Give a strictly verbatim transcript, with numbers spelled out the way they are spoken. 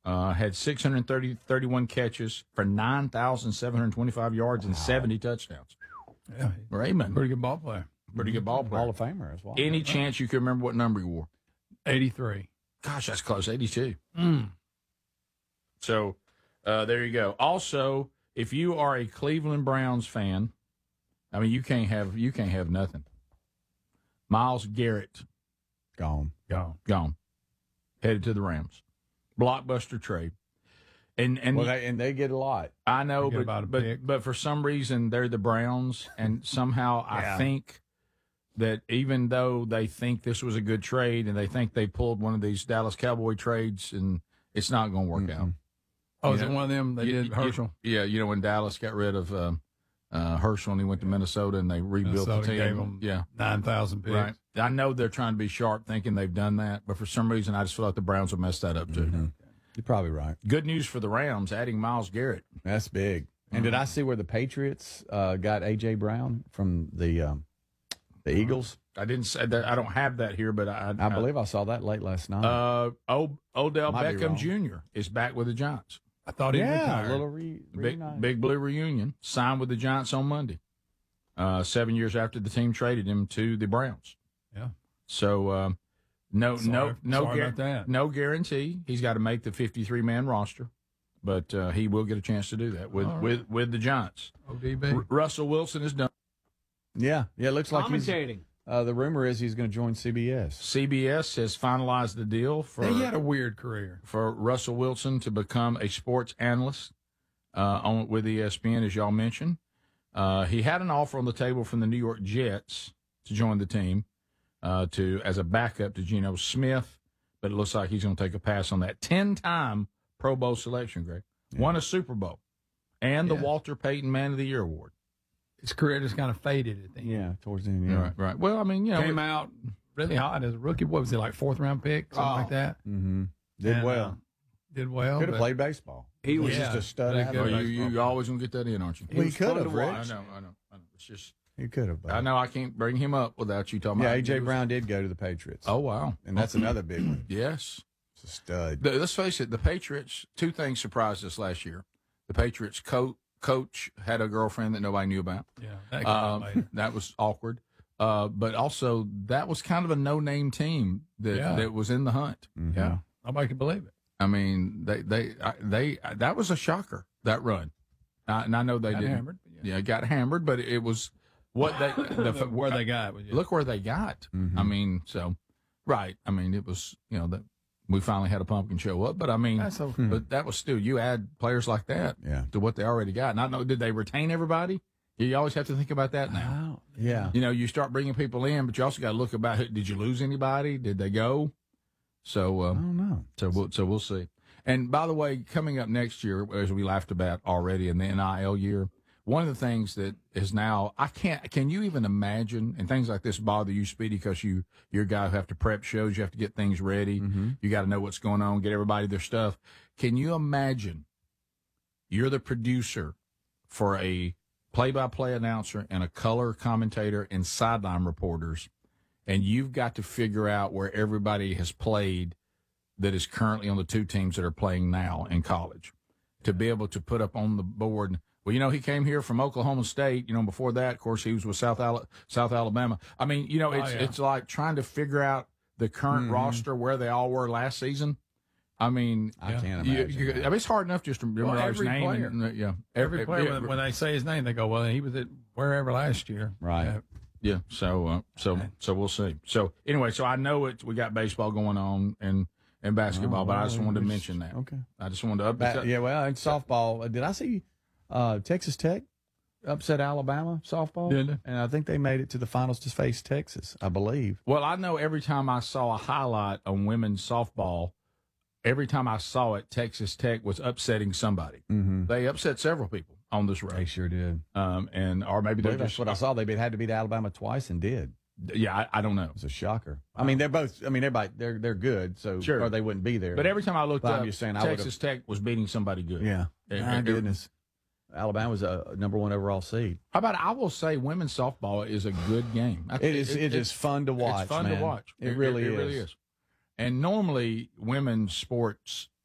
Uh, had six hundred thirty, thirty-one catches for nine thousand seven hundred twenty-five yards wow. and seventy touchdowns. Yeah, Raymond. Pretty good ball player. Pretty good ball player. Hall of Famer as well. Any right. chance you can remember what number he wore? eighty-three. Gosh, that's close. eighty-two. Mm. So uh, there you go. Also, if you are a Cleveland Browns fan, I mean, you can't have you can't have nothing. Myles Garrett. Gone. Gone. Gone. Headed to the Rams. Blockbuster trade. And and, well, they, and they get a lot. I know, but but, but for some reason they're the Browns, and somehow yeah. I think that even though they think this was a good trade and they think they pulled one of these Dallas Cowboy trades, and it's not going to work mm-hmm. out. Oh, is it one of them they you, did Herschel? You, yeah, you know when Dallas got rid of uh, uh, Herschel and he went to Minnesota and they rebuilt Minnesota the team. Gave them yeah, nine thousand picks. Right. I know they're trying to be sharp, thinking they've done that, but for some reason I just feel like the Browns will mess that up too. Mm-hmm. You're probably right. Good news for the Rams, adding Myles Garrett. That's big. And mm-hmm. did I see where the Patriots uh, got A J. Brown from the um, the mm-hmm. Eagles? I didn't say that. I don't have that here, but I I, I believe I saw that late last night. Uh, o- Odell Might Beckham Junior is back with the Giants. I thought he yeah, retired. a little re- big, big blue reunion. Signed with the Giants on Monday. Uh, seven years after the team traded him to the Browns. Yeah. So. Um, No, sorry, no, no, sorry gar- about that. no guarantee. He's got to make the fifty-three man roster, but uh, he will get a chance to do that with right. with, with the Giants. O D B. R- Russell Wilson is done. Yeah, yeah. It looks like he's. Commentating. Uh, the rumor is he's going to join C B S. C B S has finalized the deal for. He had a weird career for Russell Wilson to become a sports analyst uh, on with E S P N, as y'all mentioned. Uh, he had an offer on the table from the New York Jets to join the team. Uh, to as a backup to Geno Smith, but it looks like he's going to take a pass on that. Ten-time Pro Bowl selection, Greg. Yeah. Won a Super Bowl and yeah. the Walter Payton Man of the Year award. His career just kind of faded at the end. Yeah, towards the end. Yeah. Right, right. Well, I mean, you know. Came out really hot as a rookie. What was he, like fourth-round pick, something oh. like that? Mm-hmm. Did and, well. Uh, did well. Could have played baseball. He was yeah, just a stud. Well, you, you, you always going to get that in, aren't you? Well, he could have, Rich. I know, I know, I know. It's just. He could have. I know I can't bring him up without you talking yeah, about Yeah, A J. Brown did go to the Patriots. Oh, wow. And that's another big one. Yes. It's a stud. The, let's face it, the Patriots, two things surprised us last year. The Patriots co- coach had a girlfriend that nobody knew about. Yeah, that, um, that was awkward. Uh, but also, that was kind of a no-name team that, yeah. that was in the hunt. Mm-hmm. Yeah, nobody could believe it. I mean, they, they, they, that was a shocker, that run. I, and I know they got didn't. Hammered, yeah. yeah, got hammered, but it was what they, the, where they got. Yeah. Look where they got. Mm-hmm. I mean, so, right. I mean, it was, you know, that we finally had a pumpkin show up, but I mean, That's okay. but that was still, you add players like that yeah. to what they already got. And I know, did they retain everybody? You always have to think about that now. Oh, yeah. You know, you start bringing people in, but you also got to look about, did you lose anybody? Did they go? So, uh, I don't know. So we'll, so we'll see. And by the way, coming up next year, as we laughed about already in the N I L year, one of the things that is now, I can't, can you even imagine, and things like this bother you, Speedy, because you, you're a guy who have to prep shows, you have to get things ready, mm-hmm. you got to know what's going on, get everybody their stuff. Can you imagine you're the producer for a play-by-play announcer and a color commentator and sideline reporters, and you've got to figure out where everybody has played that is currently on the two teams that are playing now in college, to be able to put up on the board. Well, you know, he came here from Oklahoma State. You know, before that, of course, he was with South Al- South Alabama. I mean, you know, it's oh, yeah. it's like trying to figure out the current mm-hmm. roster where they all were last season. I mean, I yeah. can't you, imagine. you, I mean, it's hard enough just to remember well, his name. Player, and, uh, yeah, every, every player every, when, when they say his name, they go, "Well, he was at wherever last year." Right. Uh, yeah. So, uh, so, so we'll see. So anyway, so I know it. We got baseball going on and. And basketball, oh, but I just wanted to was, mention that. Okay. I just wanted to update. Ba- yeah, well, in softball, uh, did I see uh, Texas Tech upset Alabama softball? Did they? And I think they made it to the finals to face Texas, I believe. Well, I know every time I saw a highlight on women's softball, every time I saw it, Texas Tech was upsetting somebody. Mm-hmm. They upset several people on this race. They sure did. Um, and or maybe well, they that's just what I saw. They had to beat Alabama twice and did. Yeah, I, I don't know. It was a shocker. I mean, they're both. I mean, everybody they're they're good, so sure. or they wouldn't be there. But every time I looked but up, I'm just saying, Texas Tech was beating somebody good. Yeah, and, my and, goodness. Alabama was a number one overall seed. How about I will say, women's softball is a good game. I, it is. It, it is fun to watch. It's fun man. to watch. It, it really it, it is. really is. And normally, women's sports